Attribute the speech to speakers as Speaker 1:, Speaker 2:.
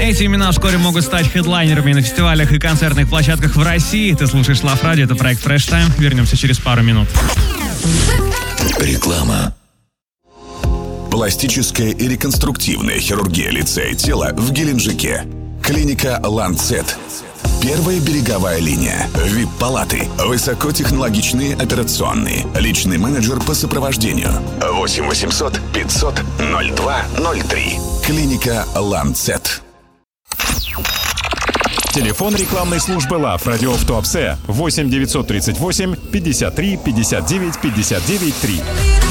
Speaker 1: Эти имена вскоре могут стать хедлайнерами на фестивалях и концертных площадках в России. Ты слушаешь Love Radio, это проект Fresh Time. Вернемся через пару минут.
Speaker 2: Реклама. Пластическая и реконструктивная хирургия лица и тела в Геленджике. Клиника Ланцет. Первая береговая линия. ВИП-палаты. Высокотехнологичные операционные. Личный менеджер по сопровождению. 8 800 500 02 03. Клиника Ланцет.
Speaker 3: Телефон рекламной службы Love Radio в Туапсе 8 938 53 59 59 3.